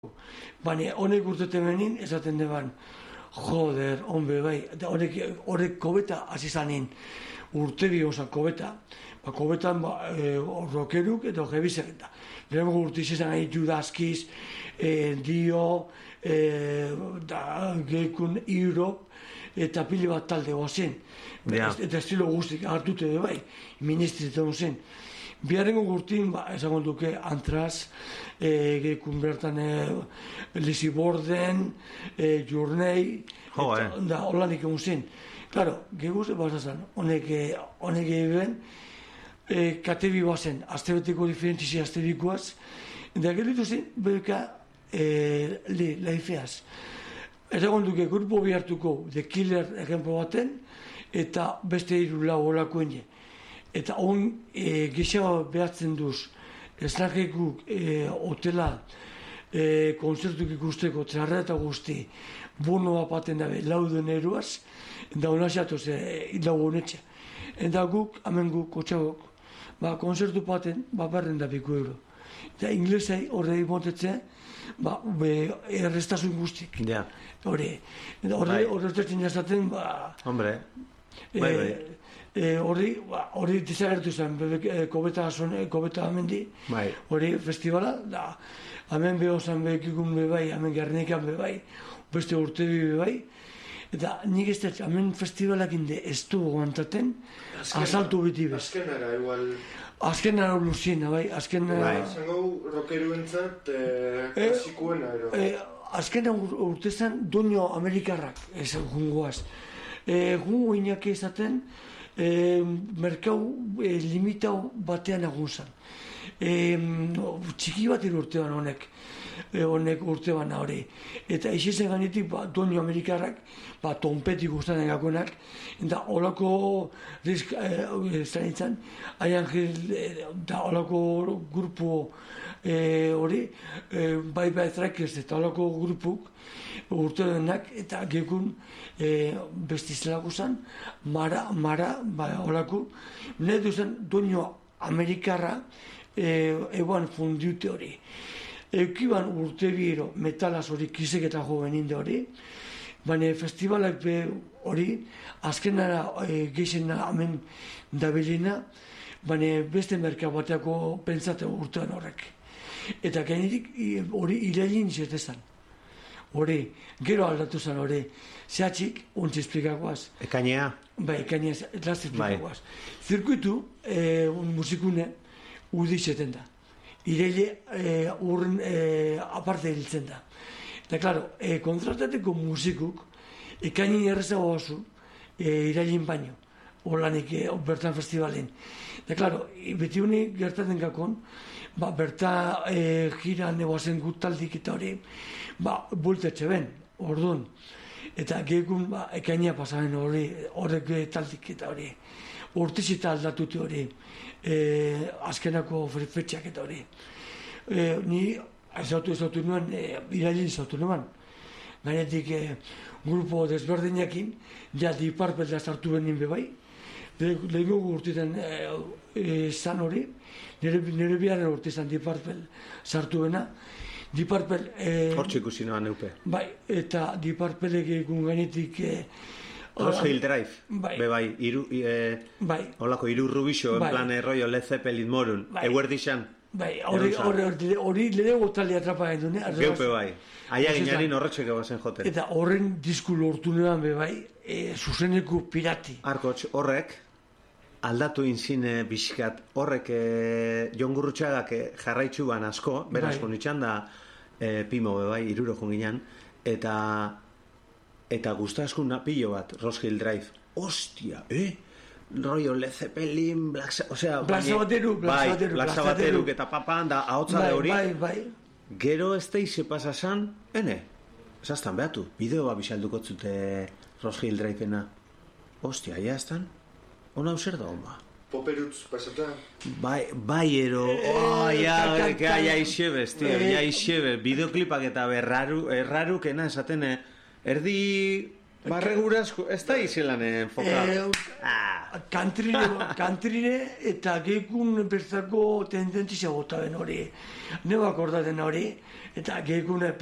Baina honek urteten benin, esaten deban, joder, honbe bai, horrek kobeta hasi zanin, urte bi osan kobeta, kobetan rokeruk eta jebizek eta. Lehenko urte izan haitu dazkiz, Dio, Geikun, Europe, eta pili bat talde gozen. Eta estilo guztik hartute bai, ministritzen zen. Biharrengo gurtin, esango duke, Antraz, Geikun bertan Lizzie Borden, Journey, da holanik egun zen. Claro, geguz bazazan, honek egin, katebi bazen, aztebeteko diferentizia aztebikoaz, eta gelitu zen, beka, laifeaz. Esagon duke, grupo bihartuko, The Killer ejemplo baten, eta beste hiru lau holakoen je. Eta hon gixaba behatzen duz, esnarkekuk hotela konzertuk ikusteko txarra eta guzti bono apaten dabe lauden eruaz, eta hona xatoz lau honetxe. Eta guk, hemen guk, kotxagok, konzertu paten, berren da biko euro. Eta inglesai horre imotetzen, errestasun guztik. Horre estatzen jazaten, hombre, hori desagertu zen, kobeta amendi, hori festivala, hemen beho zen behekikun bebai, hemen Gernikan bebai, beste urte bebai, eta nik ez dut, hemen festivalak inde ez du guantaten, asaltu biti bez. Azkenara, igual... Azkenara luzina, bai, azkenara... Zango rokeruentzat, klasikuena, ero? Azkenara urtezan, doño amerikarrak, ez jungoaz. Jungo inaki ezaten, merkau limitau batean agunzan. Txiki bat urtean honek urtean hori. Eta izizen ganetik, doño amerikarrak, tonpetik guztanen gakoenak, eta holako zanitzen, haian da holako grupo hori, bai trackers eta holako grupuk urte denak, eta gekun bestizelago zen, mara, holako, nire duzen doño amerikarra eguan fundiute hori. Eukiban urte biro metalaz hori kizeketa jo beninde hori, baina festivalak hori azkenara geixena hemen dabilina, baina beste merka bateako pentsate urtean horrek. Eta gainetik hori irailin izetezan. Hori, gero aldatu zen hori, zehatxik, ontsi esplikakoaz. Ekainea? Bai, ekainea, last esplikakoaz. Zirkuitu, musikune, udizeten da. Ireile urren aparte hiltzen da. Eta, klaro, kontratateko musikuk, ekainin errezago oso, irailin baino, holanik bertan festivalen. Eta, klaro, beti honi gertaten gakon, berta gira negoazen gut taldik eta hori, bultetxe ben, orduan. Eta gekun ekaina pasaren horrek taldik eta hori. Urtizita aldatute hori, azkenako fetxak eta hori. Ni ezautu nuen, irailin ezautu nuen. Gainetik grupo desberdinakin, ja Diparpel da sartu benin bebai. Lehenko urtetan zan hori, nire biharren urtetan Diparpel sartu bena. Diparpel... Hortxe ikusi noan neupe. Bai, eta Diparpelek egun gainetik... Rosehill Drive, bai, holako iru rubixo, en plan rollo Led Zeppelin morun, eguerdixan. Bai, hori lehego talde atrapa gendu, ne? Geupe bai, aia ginarin horretxeko bazen joten. Eta horren disku lortu neban be bai, zuzeneko pirati. Arkotx, horrek, aldatu inzine bizkat, horrek Jon Gurrutxagak jarraitzu ban asko, berasko nitxan da pimo be bai, iruro junginan, eta guztaskun napillo bat, Rosehill Drive. Ostia, rollo Led Zeppelin, Black Sabbath eta papan da ahotza de hori. Bai. Gero ez teize pasasan, esaztan behatu, bideo babisalduko zute Rosehill Drive-ena. Ostia, jaztan, ona zer da honba. Poperutz pasatan? Bai, ero, ja isebez, tío, ja isebez, bideoklipak eta errarukena esaten, erdi Barregura ez da izelan enfoka. Kantrine eta geikun bertzako tendentzia bota den hori. Neba akordaten hori, eta geikun